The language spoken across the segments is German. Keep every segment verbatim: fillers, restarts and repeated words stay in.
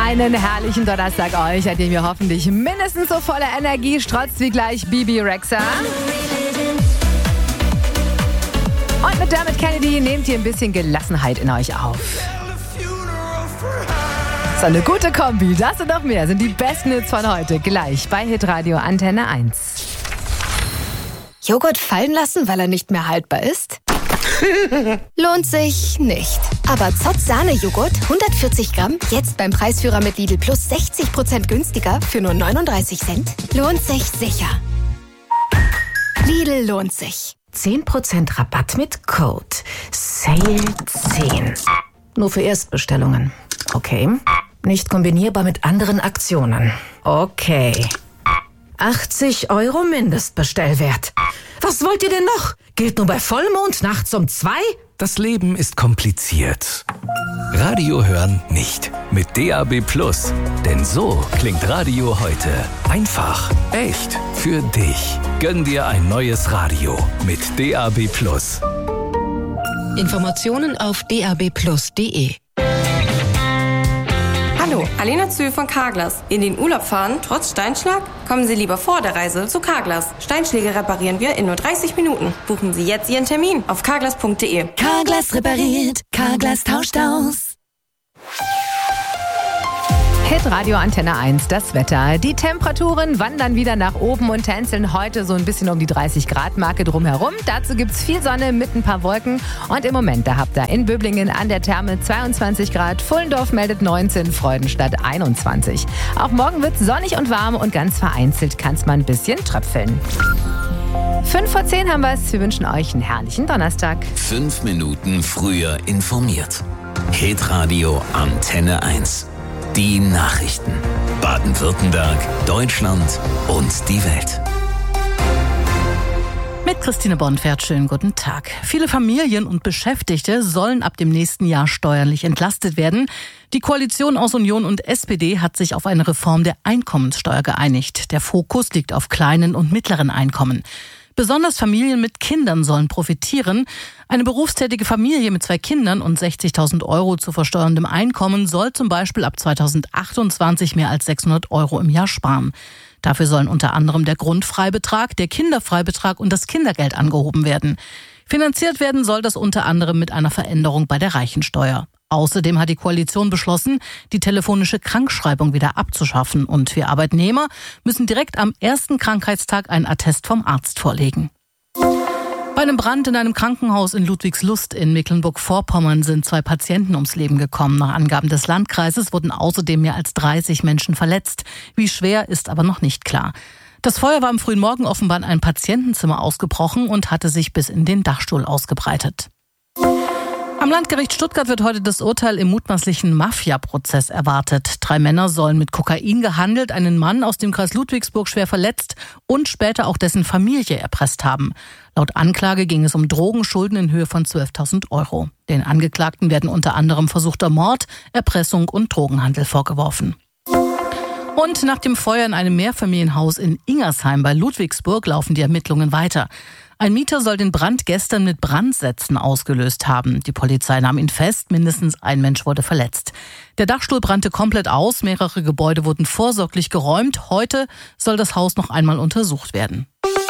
Einen herrlichen Donnerstag euch, an dem ihr hoffentlich mindestens so voller Energie strotzt wie gleich Bibi Rexha. Und mit Dermot Kennedy nehmt ihr ein bisschen Gelassenheit in euch auf. So eine gute Kombi, das und noch mehr sind die besten Hits von heute. Gleich bei Hitradio Antenne eins. Joghurt fallen lassen, weil er nicht mehr haltbar ist? Lohnt sich nicht. Aber Zott Sahne-Joghurt, hundertvierzig Gramm, jetzt beim Preisführer mit Lidl Plus sechzig Prozent günstiger für nur neununddreißig Cent. Lohnt sich sicher. Lidl lohnt sich. zehn Prozent Rabatt mit Code Sale zehn. Nur für Erstbestellungen. Okay. Nicht kombinierbar mit anderen Aktionen. Okay. achtzig Euro Mindestbestellwert. Was wollt ihr denn noch? Gilt nur bei Vollmond nachts um zwei? Das Leben ist kompliziert. Radio hören nicht. Mit D A B Plus. Denn so klingt Radio heute. Einfach, echt, für dich. Gönn dir ein neues Radio mit D A B Plus. Informationen auf d a b plus punkt d e. Hallo, Alena Zühl von Carglass. In den Urlaub fahren, trotz Steinschlag? Kommen Sie lieber vor der Reise zu Carglass. Steinschläge reparieren wir in nur dreißig Minuten. Buchen Sie jetzt Ihren Termin auf carglass punkt d e. Carglass repariert, Carglass tauscht aus. Hitradio Antenne eins, das Wetter. Die Temperaturen wandern wieder nach oben und tänzeln heute so ein bisschen um die dreißig Grad Marke drumherum. Dazu gibt's viel Sonne mit ein paar Wolken. Und im Moment, da habt ihr in Böblingen an der Therme zweiundzwanzig Grad, Fullendorf meldet neunzehn, Freudenstadt einundzwanzig. Auch morgen wird's sonnig und warm und ganz vereinzelt kann's mal ein bisschen tröpfeln. Fünf vor zehn haben wir's. Wir wünschen euch einen herrlichen Donnerstag. Fünf Minuten früher informiert. Hitradio Antenne eins. Die Nachrichten. Baden-Württemberg, Deutschland und die Welt. Mit Christine Bonfert, schönen guten Tag. Viele Familien und Beschäftigte sollen ab dem nächsten Jahr steuerlich entlastet werden. Die Koalition aus Union und S P D hat sich auf eine Reform der Einkommenssteuer geeinigt. Der Fokus liegt auf kleinen und mittleren Einkommen. Besonders Familien mit Kindern sollen profitieren. Eine berufstätige Familie mit zwei Kindern und sechzigtausend Euro zu versteuerndem Einkommen soll zum Beispiel ab zweitausendachtundzwanzig mehr als sechshundert Euro im Jahr sparen. Dafür sollen unter anderem der Grundfreibetrag, der Kinderfreibetrag und das Kindergeld angehoben werden. Finanziert werden soll das unter anderem mit einer Veränderung bei der Reichensteuer. Außerdem hat die Koalition beschlossen, die telefonische Krankschreibung wieder abzuschaffen. Und wir Arbeitnehmer müssen direkt am ersten Krankheitstag einen Attest vom Arzt vorlegen. Bei einem Brand in einem Krankenhaus in Ludwigslust in Mecklenburg-Vorpommern sind zwei Patienten ums Leben gekommen. Nach Angaben des Landkreises wurden außerdem mehr als dreißig Menschen verletzt. Wie schwer, ist aber noch nicht klar. Das Feuer war am frühen Morgen offenbar in einem Patientenzimmer ausgebrochen und hatte sich bis in den Dachstuhl ausgebreitet. Am Landgericht Stuttgart wird heute das Urteil im mutmaßlichen Mafia-Prozess erwartet. Drei Männer sollen mit Kokain gehandelt, einen Mann aus dem Kreis Ludwigsburg schwer verletzt und später auch dessen Familie erpresst haben. Laut Anklage ging es um Drogenschulden in Höhe von zwölftausend Euro. Den Angeklagten werden unter anderem versuchter Mord, Erpressung und Drogenhandel vorgeworfen. Und nach dem Feuer in einem Mehrfamilienhaus in Ingersheim bei Ludwigsburg laufen die Ermittlungen weiter. Ein Mieter soll den Brand gestern mit Brandsätzen ausgelöst haben. Die Polizei nahm ihn fest, mindestens ein Mensch wurde verletzt. Der Dachstuhl brannte komplett aus, mehrere Gebäude wurden vorsorglich geräumt. Heute soll das Haus noch einmal untersucht werden.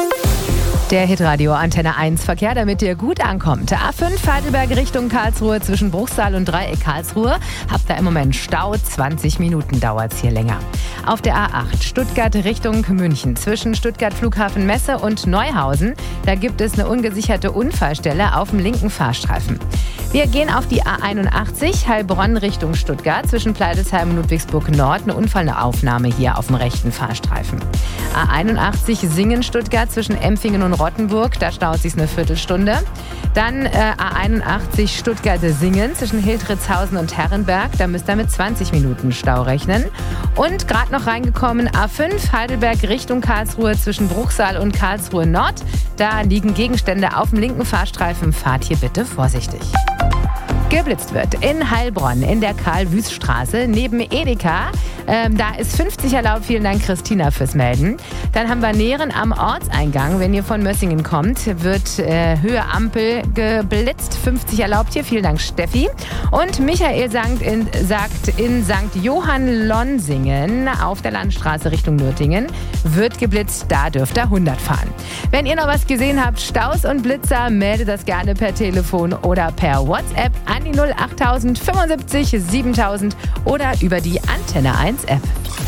Der Hitradio Antenne eins Verkehr, damit ihr gut ankommt. A fünf Heidelberg Richtung Karlsruhe zwischen Bruchsal und Dreieck Karlsruhe. Habt ihr im Moment Stau, zwanzig Minuten dauert's hier länger. Auf der A acht Stuttgart Richtung München zwischen Stuttgart Flughafen Messe und Neuhausen. Da gibt es eine ungesicherte Unfallstelle auf dem linken Fahrstreifen. Wir gehen auf die A einundachtzig Heilbronn Richtung Stuttgart zwischen Pleidelsheim und Ludwigsburg Nord. Eine Unfallaufnahme hier auf dem rechten Fahrstreifen. A einundachtzig Singen Stuttgart zwischen Empfingen und Rottenburg, da staut sich eine Viertelstunde. Dann äh, A einundachtzig Stuttgart-Singen zwischen Hildritzhausen und Herrenberg, da müsst ihr mit zwanzig Minuten Stau rechnen. Und gerade noch reingekommen A fünf Heidelberg Richtung Karlsruhe zwischen Bruchsal und Karlsruhe Nord, da liegen Gegenstände auf dem linken Fahrstreifen, fahrt hier bitte vorsichtig. Geblitzt wird in Heilbronn in der Karl-Wüst-Straße neben Edeka. Ähm, da ist fünfzig erlaubt. Vielen Dank, Christina, fürs Melden. Dann haben wir Nähren am Ortseingang. Wenn ihr von Mössingen kommt, wird äh, Höhe Ampel geblitzt. fünfzig erlaubt hier. Vielen Dank, Steffi. Und Michael sagt in, sagt in Sankt Johann Lonsingen auf der Landstraße Richtung Nürtingen wird geblitzt. Da dürft ihr hundert fahren. Wenn ihr noch was gesehen habt, Staus und Blitzer, meldet das gerne per Telefon oder per WhatsApp an die null acht fünfundsiebzig siebentausend oder über die Antenne eins App.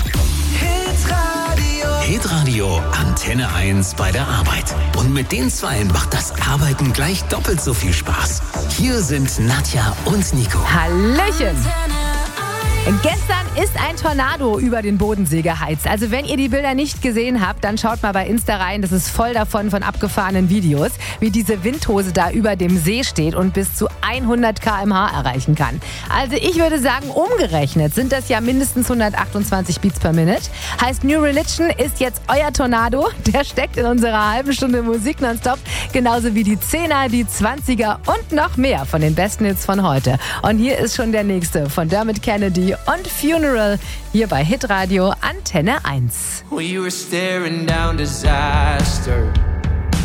Hitradio Antenne eins bei der Arbeit. Und mit den Zweien macht das Arbeiten gleich doppelt so viel Spaß. Hier sind Nadja und Nico. Hallöchen! Gestern ist ein Tornado über den Bodensee geheizt. Also wenn ihr die Bilder nicht gesehen habt, dann schaut mal bei Insta rein. Das ist voll davon von abgefahrenen Videos, wie diese Windhose da über dem See steht und bis zu hundert Kilometer pro Stunde erreichen kann. Also ich würde sagen, umgerechnet sind das ja mindestens hundertachtundzwanzig Beats per Minute. Heißt, New Religion ist jetzt euer Tornado. Der steckt in unserer halben Stunde Musik nonstop. Genauso wie die Zehner, die Zwanziger und noch mehr von den besten Hits von heute. Und hier ist schon der nächste von Dermot Kennedy und Funeral hier bei Hitradio Antenne eins. We were staring down disaster.